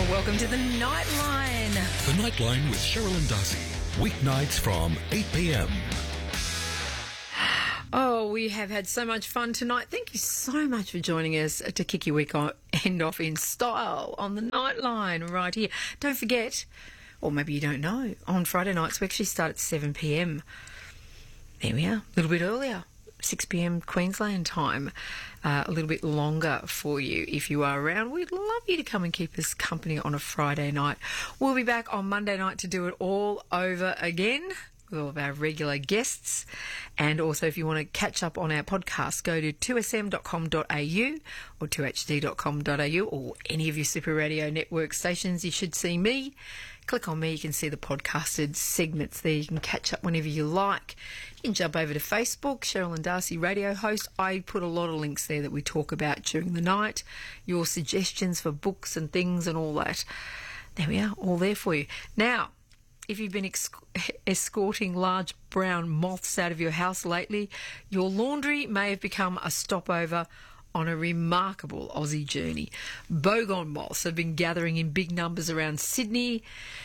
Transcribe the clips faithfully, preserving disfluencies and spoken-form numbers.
Welcome to the Nightline. The Nightline with Cheryl and Darcy. Weeknights from eight p.m. Oh, we have had so much fun tonight. Thank you so much for joining us to kick your week on, end off in style on the Nightline right here. Don't forget, or maybe you don't know, on Friday nights we actually start at seven p.m. There we are, a little bit earlier. six p.m. Queensland time, uh, a little bit longer for you if you are around. We'd love you to come and keep us company on a Friday night. We'll be back on Monday night to do it all over again with all of our regular guests. And also, if you want to catch up on our podcast, go to two s m dot com dot a u or two h d dot com dot a u or any of your Super Radio Network stations. You should see me. Click on me, you can see the podcasted segments there. You can catch up whenever you like. You can jump over to Facebook, Cheryl and Darcy Radio Host. I put a lot of links there that we talk about during the night. Your suggestions for books and things and all that. There we are, all there for you. Now, if you've been ex- escorting large brown moths out of your house lately, your laundry may have become a stopover on a remarkable Aussie journey. Bogon moths have been gathering in big numbers around Sydney,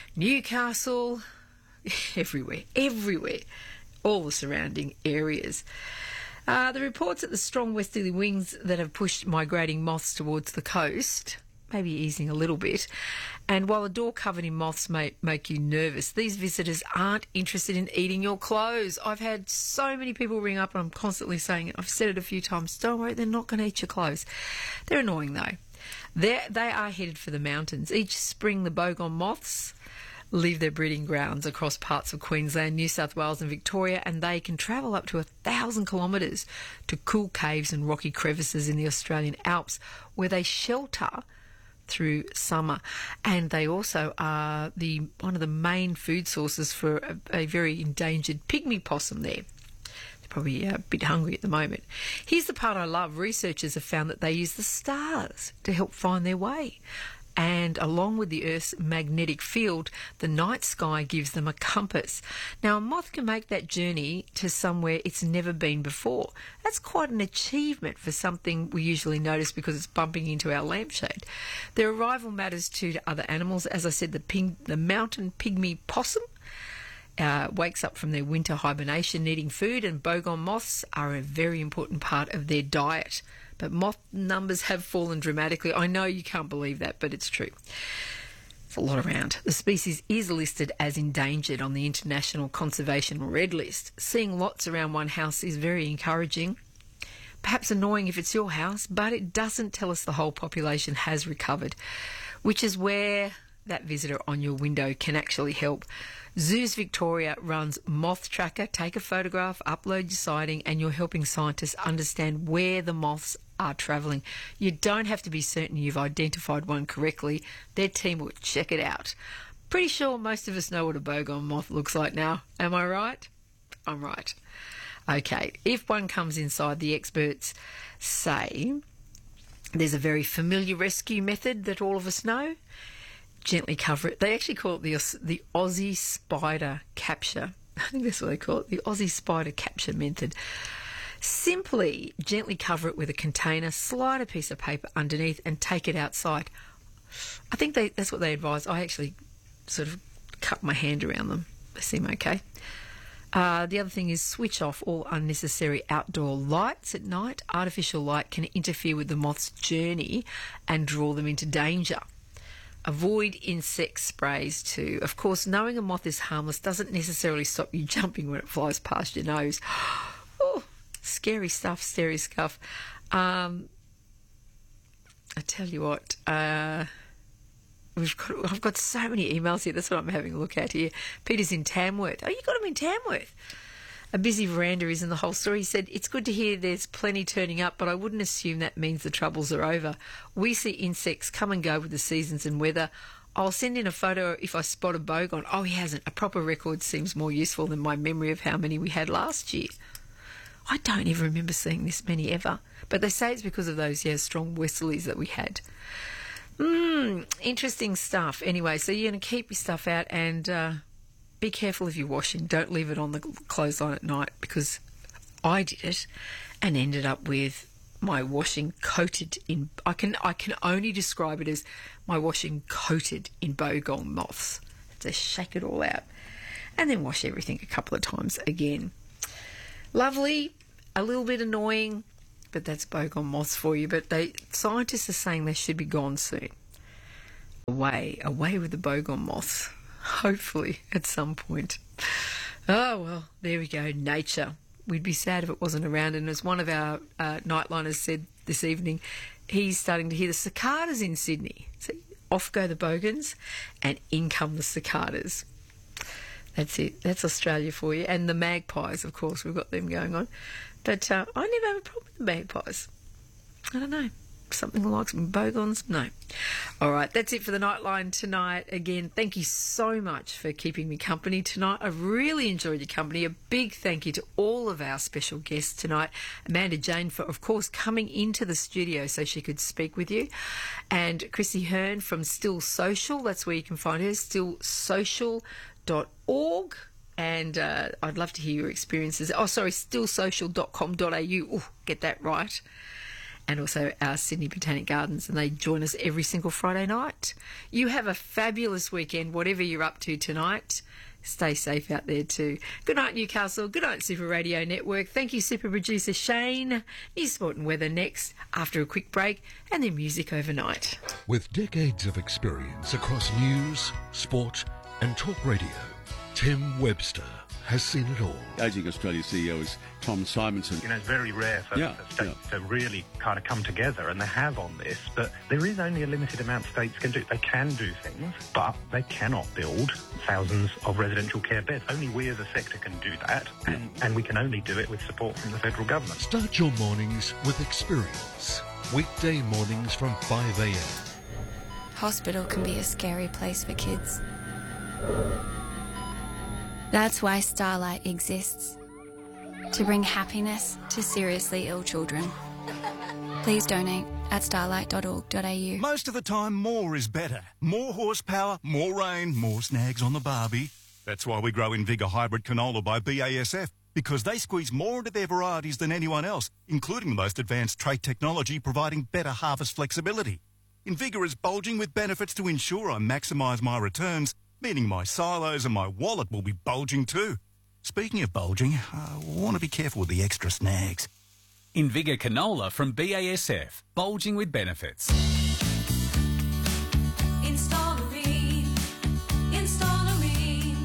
Newcastle, everywhere, everywhere, all the surrounding areas. Uh, the reports that the strong westerly winds that have pushed migrating moths towards the coast maybe easing a little bit. And while a door covered in moths may make you nervous, these visitors aren't interested in eating your clothes. I've had so many people ring up and I'm constantly saying it. I've said it a few times. Don't worry, they're not going to eat your clothes. They're annoying though. They're, they are headed for the mountains. Each spring the bogon moths leave their breeding grounds across parts of Queensland, New South Wales and Victoria, and they can travel up to a thousand kilometres to cool caves and rocky crevices in the Australian Alps where they shelter through summer. And they also are the one of the main food sources for a, a very endangered pygmy possum there. They're probably a bit hungry at the moment. Here's the part I love. Researchers have found that they use the stars to help find their way. And along with the Earth's magnetic field, the night sky gives them a compass. Now, a moth can make that journey to somewhere it's never been before. That's quite an achievement for something we usually notice because it's bumping into our lampshade. Their arrival matters too to other animals. As I said, the, ping, the mountain pygmy possum Uh, wakes up from their winter hibernation needing food, and bogon moths are a very important part of their diet. But moth numbers have fallen dramatically. I know you can't believe that, but it's true. It's a lot around. The species is listed as endangered on the International Conservation Red List. Seeing lots around one house is very encouraging. Perhaps annoying if it's your house, but it doesn't tell us the whole population has recovered, which is where that visitor on your window can actually help. Zoos Victoria runs Moth Tracker. Take a photograph, upload your sighting, and you're helping scientists understand where the moths are travelling. You don't have to be certain you've identified one correctly. Their team will check it out. Pretty sure most of us know what a bogon moth looks like now. Am I right? I'm right. Okay, if one comes inside, the experts say there's a very familiar rescue method that all of us know. Gently cover it. They actually call it the the Aussie spider capture. I think that's what they call it, the Aussie spider capture method. Simply gently cover it with a container, slide a piece of paper underneath and take it outside. I think they, that's what they advise. I actually sort of cut my hand around them. They seem okay. Uh, the other thing is switch off all unnecessary outdoor lights at night. Artificial light can interfere with the moth's journey and draw them into danger. Avoid insect sprays too. Of course, knowing a moth is harmless doesn't necessarily stop you jumping when it flies past your nose. Oh, scary stuff, scary stuff. Um, I tell you what, uh, we've got, I've got so many emails here. That's what I'm having a look at here. Peter's in Tamworth. Oh, you got him in Tamworth. A busy veranda isn't the whole story. He said, it's good to hear there's plenty turning up, but I wouldn't assume that means the troubles are over. We see insects come and go with the seasons and weather. I'll send in a photo if I spot a bogon. Oh, he hasn't. A proper record seems more useful than my memory of how many we had last year. I don't even remember seeing this many ever. But they say it's because of those, yeah, strong westerlies that we had. Hmm, interesting stuff. Anyway, so you're going to keep your stuff out and... Uh, be careful if you're washing. Don't leave it on the clothesline at night because I did it and ended up with my washing coated in, I can I can only describe it as my washing coated in bogong moths. To shake it all out and then wash everything a couple of times again. Lovely, a little bit annoying, but that's bogong moths for you. But they scientists are saying they should be gone soon. Away, away with the bogong moths, hopefully at some point. Oh, well, there we go, nature. We'd be sad if it wasn't around. And as one of our uh, nightliners said this evening, he's starting to hear the cicadas in Sydney. So off go the bogans and in come the cicadas. That's it. That's Australia for you. And the magpies, of course, we've got them going on. But uh, I never have a problem with the magpies. I don't know. Something like some bogans? No. All right, that's it for the Nightline tonight. Again, thank you so much for keeping me company tonight. I've really enjoyed your company. A big thank you to all of our special guests tonight. Amanda Jane for, of course, coming into the studio so she could speak with you. And Chrissy Hearn from Still Social. That's where you can find her, still social dot org. And uh, I'd love to hear your experiences. Oh, sorry, still social dot com dot a u. Oh, get that right. And also our Sydney Botanic Gardens, and they join us every single Friday night. You have a fabulous weekend, whatever you're up to tonight. Stay safe out there too. Good night, Newcastle. Good night, Super Radio Network. Thank you, super producer Shane. News, sport and weather next, after a quick break, and then music overnight. With decades of experience across news, sport and talk radio, Tim Webster has seen it all. Ageing Australia C E O is Tom Simonson. You know, it's very rare for, yeah, for states yeah. to really kind of come together, and they have on this, but there is only a limited amount states can do. They can do things, but they cannot build thousands of residential care beds. Only we as a sector can do that, and, and we can only do it with support from the federal government. Start your mornings with experience. Weekday mornings from five a m. Hospital can be a scary place for kids. That's why Starlight exists. To bring happiness to seriously ill children. Please donate at starlight dot org dot a u. Most of the time, more is better. More horsepower, more rain, more snags on the barbie. That's why we grow Invigor Hybrid Canola by B A S F, because they squeeze more into their varieties than anyone else, including the most advanced trait technology providing better harvest flexibility. Invigor is bulging with benefits to ensure I maximise my returns, meaning my silos and my wallet will be bulging too. Speaking of bulging, I want to be careful with the extra snags. Invigor Canola from B A S F, bulging with benefits. Installerine, Installerine,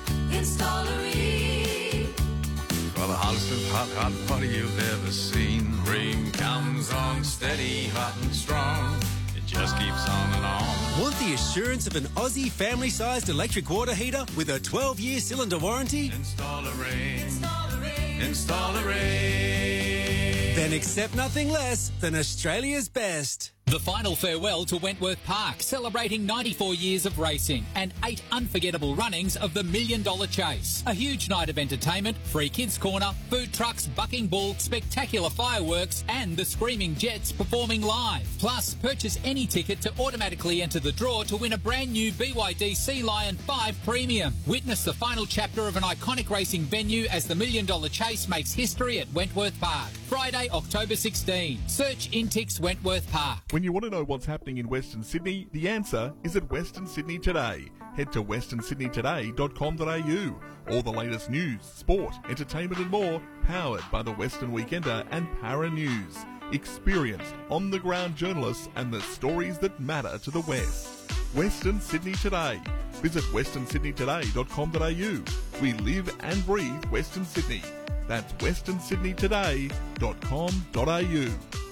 Installerine. For the hottest of hot, hot party you've ever seen. Rain comes on steady, hot and strong. It just keeps on and on. Want the assurance of an Aussie family-sized electric water heater with a twelve-year cylinder warranty? Installerine, Installerine, Installerine. Then accept nothing less than Australia's best. The final farewell to Wentworth Park, celebrating ninety-four years of racing and eight unforgettable runnings of the Million Dollar Chase. A huge night of entertainment, free kids corner, food trucks, bucking bull, spectacular fireworks and the Screaming Jets performing live. Plus, purchase any ticket to automatically enter the draw to win a brand new B Y D Sea Lion five Premium. Witness the final chapter of an iconic racing venue as the Million Dollar Chase makes history at Wentworth Park. Friday, October sixteenth. Search Intix Wentworth Park. When you want to know what's happening in Western Sydney, the answer is at Western Sydney Today. Head to western sydney today dot com dot a u. All the latest news, sport, entertainment and more, powered by the Western Weekender and Para News. Experienced, on-the-ground journalists and the stories that matter to the West. Western Sydney Today. Visit western sydney today dot com dot a u. We live and breathe Western Sydney. That's western sydney today dot com dot a u.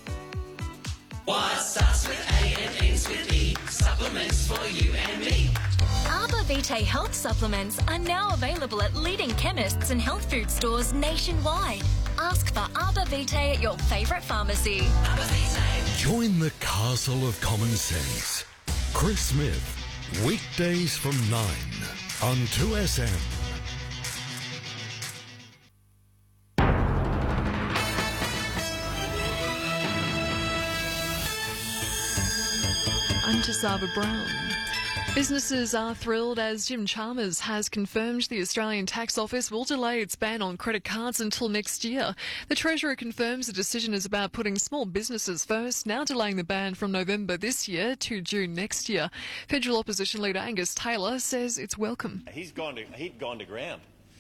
What starts with A and ends with E? Supplements for you and me. Arbor Vitae health supplements are now available at leading chemists and health food stores nationwide. Ask for Arbor Vitae at your favourite pharmacy. Arbor Vitae. Join the castle of common sense. Chris Smith, weekdays from nine on two S M. I'm Tasava Brown. Businesses are thrilled as Jim Chalmers has confirmed the Australian Tax Office will delay its ban on credit cards until next year. The Treasurer confirms the decision is about putting small businesses first, now delaying the ban from November this year to June next year. Federal Opposition Leader Angus Taylor says it's welcome. He's gone to, he'd gone to ground,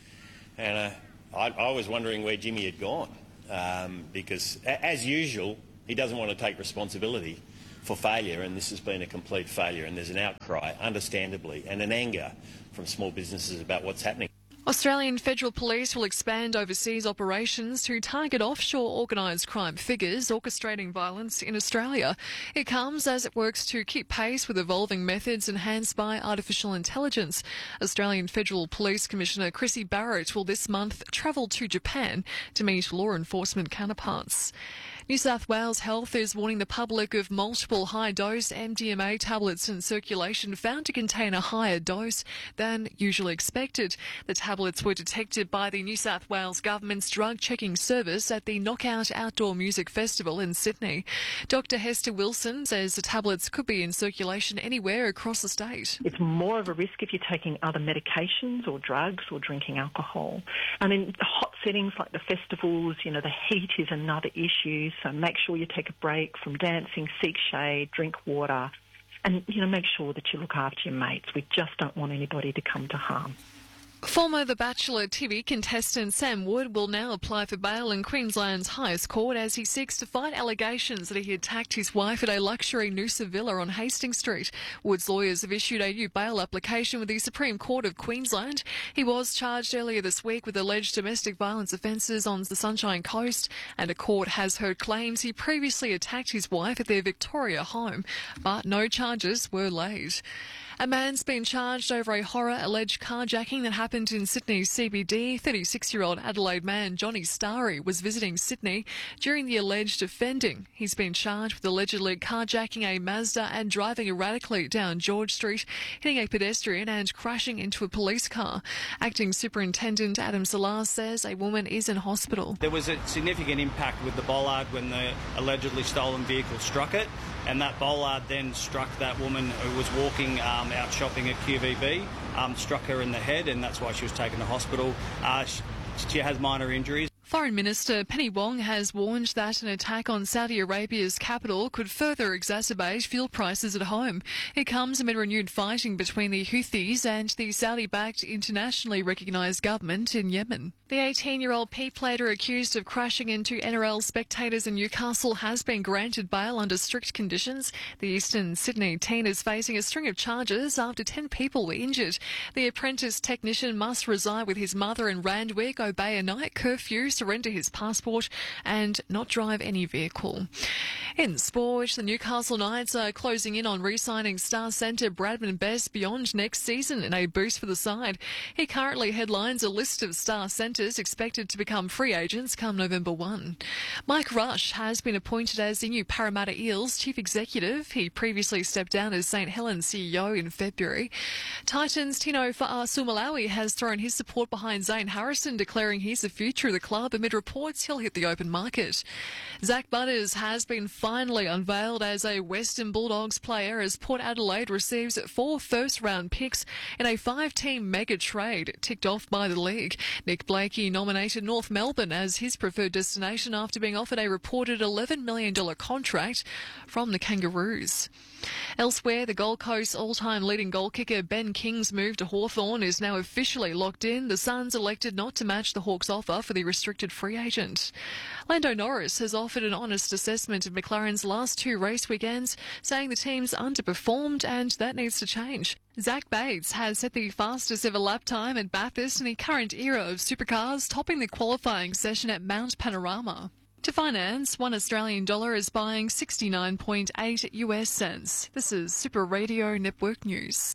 and uh, I, I was wondering where Jimmy had gone, um, because, a, as usual, he doesn't want to take responsibility for failure, and this has been a complete failure, and there's an outcry, understandably, and an anger from small businesses about what's happening. Australian Federal Police will expand overseas operations to target offshore organised crime figures orchestrating violence in Australia. It comes as it works to keep pace with evolving methods enhanced by artificial intelligence. Australian Federal Police Commissioner Chrissy Barrett will this month travel to Japan to meet law enforcement counterparts. New South Wales Health is warning the public of multiple high-dose M D M A tablets in circulation found to contain a higher dose than usually expected. The tablets were detected by the New South Wales Government's drug checking service at the Knockout Outdoor Music Festival in Sydney. Doctor Hester Wilson says the tablets could be in circulation anywhere across the state. It's more of a risk if you're taking other medications or drugs or drinking alcohol. And in hot settings like the festivals, you know, the heat is another issue. So make sure you take a break from dancing, seek shade, drink water, and, you know, make sure that you look after your mates. We just don't want anybody to come to harm. Former The Bachelor T V contestant Sam Wood will now apply for bail in Queensland's highest court as he seeks to fight allegations that he attacked his wife at a luxury Noosa villa on Hastings Street. Wood's lawyers have issued a new bail application with the Supreme Court of Queensland. He was charged earlier this week with alleged domestic violence offences on the Sunshine Coast, and a court has heard claims he previously attacked his wife at their Victoria home, but no charges were laid. A man's been charged over a horror alleged carjacking that happened in Sydney's C B D. thirty-six-year-old Adelaide man Johnny Starry was visiting Sydney during the alleged offending. He's been charged with allegedly carjacking a Mazda and driving erratically down George Street, hitting a pedestrian and crashing into a police car. Acting Superintendent Adam Salar says a woman is in hospital. There was a significant impact with the bollard when the allegedly stolen vehicle struck it, and that bollard then struck that woman who was walking um, out shopping at Q V B, um, struck her in the head, and that's why she was taken to hospital. Uh, she, she has minor injuries. Foreign Minister Penny Wong has warned that an attack on Saudi Arabia's capital could further exacerbate fuel prices at home. It comes amid renewed fighting between the Houthis and the Saudi-backed internationally recognised government in Yemen. The eighteen-year-old P-plater accused of crashing into N R L spectators in Newcastle has been granted bail under strict conditions. The Eastern Sydney teen is facing a string of charges after ten people were injured. The apprentice technician must reside with his mother in Randwick, obey a night curfew, surrender his passport and not drive any vehicle. In sport, the Newcastle Knights are closing in on re-signing star centre Bradman Best beyond next season in a boost for the side. He currently headlines a list of star centres expected to become free agents come November first. Mike Rush has been appointed as the new Parramatta Eels chief executive. He previously stepped down as St Helens C E O in February. Titans' Tino Fa'asumalawi has thrown his support behind Zane Harrison, declaring he's the future of the club amid reports he'll hit the open market. Zach Butters has been finally unveiled as a Western Bulldogs player as Port Adelaide receives four first-round picks in a five-team mega trade ticked off by the league. Nick Blakey nominated North Melbourne as his preferred destination after being offered a reported eleven million dollars contract from the Kangaroos. Elsewhere, the Gold Coast's all-time leading goal kicker Ben King's move to Hawthorn is now officially locked in. The Suns elected not to match the Hawks' offer for the restricted free agent. Lando Norris has offered an honest assessment of McLaren's last two race weekends, saying the team's underperformed and that needs to change. Zach Bates has set the fastest ever lap time at Bathurst in the current era of supercars, topping the qualifying session at Mount Panorama. To finance, one Australian dollar is buying sixty-nine point eight U S cents. This is Super Radio Network News.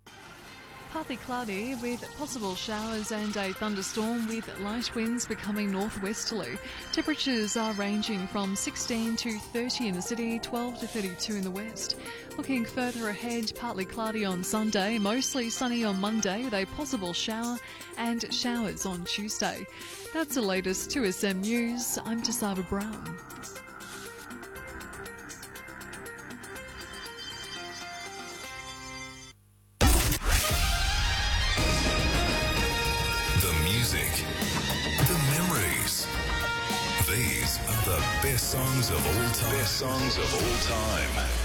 Partly cloudy with possible showers and a thunderstorm with light winds becoming northwesterly. Temperatures are ranging from sixteen to thirty in the city, twelve to thirty-two in the west. Looking further ahead, partly cloudy on Sunday, mostly sunny on Monday with a possible shower and showers on Tuesday. That's the latest two S M News. I'm Tasava Brown. songs of all time. Best songs of all time.